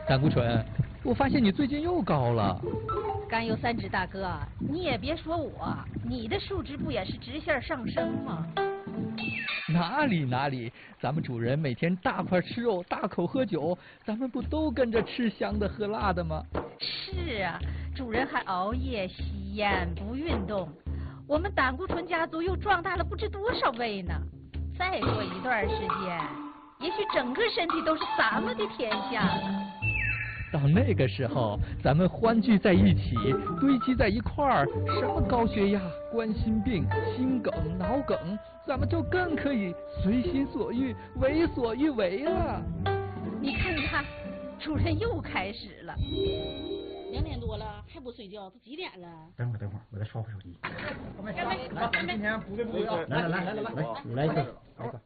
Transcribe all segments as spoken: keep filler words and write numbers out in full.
胆固醇，我发现你最近又高了。 甘油三酯大哥，你也别说我，你的数值不也是直线上升吗？ 哪里哪里，咱们主人每天大块吃肉，大口喝酒，咱们不都跟着吃香的喝辣的吗？ 是啊，主人还熬夜吸烟不运动，我们胆固醇家族又壮大了不知多少倍呢。再过一段时间，也许整个身体都是咱们的天下了。 到那个时候，咱们欢聚在一起，堆积在一块儿，什么高血压、冠心病、心梗、脑梗，咱们就更可以随心所欲、为所欲为了。 你看，你看，主人又开始了。 两点多了还不睡觉，都几点了？ 等会儿，等会儿，我再刷会手机。 干杯！ 来，今天补对补对啊！来来来来来来，你来一个，来一个。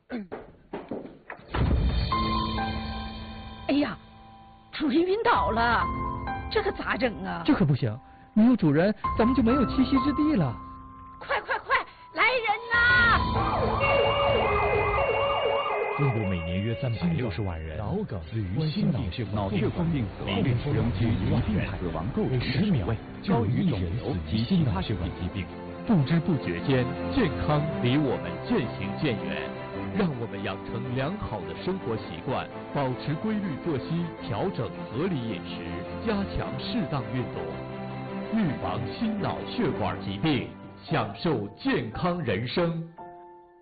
哎呀！主人晕倒了，这可咋整啊？ 这可不行，没有主人，咱们就没有栖息之地了。 快快快，来人呐！ 中国每年约三百六十万人死于心脑血脑血管病死，每年仍居一万人死亡构成十秒高于肿瘤及其他血管疾病。不知不觉间，健康离我们渐行渐远。让我们养成良好的生活习惯，保持规律作息，调整合理饮食，加强适当运动，预防心脑血管疾病，享受健康人生。